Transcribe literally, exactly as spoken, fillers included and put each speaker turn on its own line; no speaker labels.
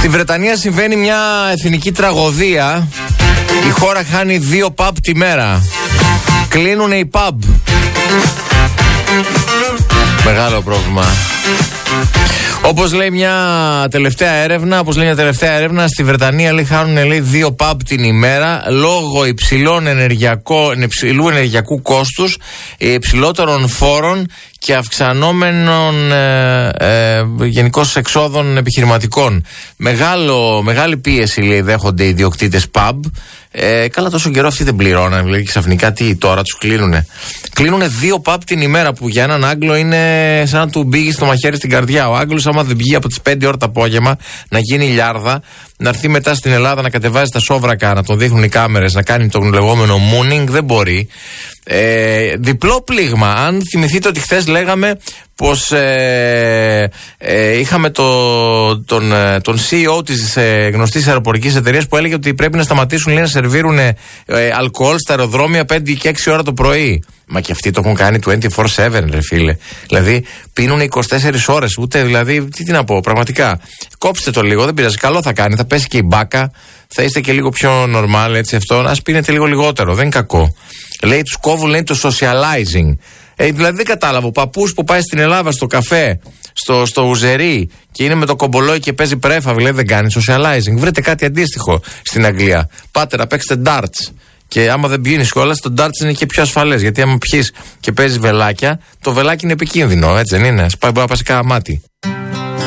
Στη Βρετανία συμβαίνει μια εθνική τραγωδία. Η χώρα χάνει δύο pub τη μέρα. Κλείνουνε οι pub. Μεγάλο πρόβλημα. Όπως λέει μια τελευταία έρευνα, όπως λέει μια τελευταία έρευνα, στη Βρετανία λέει, χάνουν λέει, δύο pub την ημέρα λόγω υψηλών ενεργειακό, υψηλού ενεργειακού κόστους, υψηλότερων φόρων και αυξανόμενων ε, ε, γενικώς εξόδων επιχειρηματικών. Μεγάλο, μεγάλη πίεση λέει, δέχονται οι ιδιοκτήτες pub. Ε, καλά, τόσο καιρό αυτοί δεν πληρώναν. Δηλαδή, ξαφνικά τι τώρα τους κλείνουνε. Κλείνουνε δύο pub την ημέρα, που για έναν Άγγλο είναι σαν να του μπήγει στο μαχαίρι στην καρδιά. Ο Άγγλος, άμα δεν βγει από τις πέντε ώρα το απόγευμα να γίνει λιάρδα, να έρθει μετά στην Ελλάδα να κατεβάζει τα σόβρακα, να τον δείχνουν οι κάμερες, να κάνει τον λεγόμενο mooning, δεν μπορεί. Ε, διπλό πλήγμα. Αν θυμηθείτε ότι χθες λέγαμε πως ε, ε, είχαμε το, τον, τον σι ι ο της ε, γνωστής αεροπορικής εταιρείας που έλεγε ότι πρέπει να σταματήσουν λέει, να σερβίρουν ε, αλκοόλ στα αεροδρόμια πέντε και έξι ώρα το πρωί. Μα και αυτοί το έχουν κάνει είκοσι τέσσερα επτά ρε φίλε. Δηλαδή πίνουν είκοσι τέσσερις ώρες. Ούτε δηλαδή, τι, τι να πω, πραγματικά. Κόψτε το λίγο, δεν πειράζει. Καλό θα κάνει. Θα πέσει και η μπάκα. Θα είστε και λίγο πιο normal έτσι αυτό. Ας πίνετε λίγο λιγότερο. Δεν είναι κακό. Λέει, τους κόβουν λέει το socializing. Ε, δηλαδή δεν κατάλαβα. Ο παππούς που πάει στην Ελλάδα στο καφέ, στο, στο ουζερί και είναι με το κομπολόι και παίζει πρέφα, δηλαδή δεν κάνει socializing. Βρείτε κάτι αντίστοιχο στην Αγγλία. Πάτε να παίξετε darts. Και άμα δεν πίνεις κιόλας, το darts είναι και πιο ασφαλές. Γιατί άμα πιείς και παίζεις βελάκια, το βελάκι είναι επικίνδυνο, έτσι δεν είναι? Σπάει, μπορεί να πάσει κάνα μάτι.